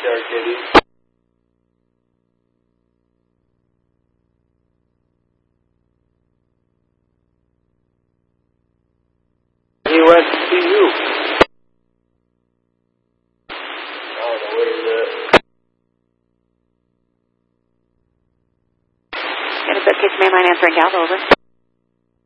there, Kitty. He went to see you. Oh, no, wait a minute. Got a bookcase mainline answering Galva, over.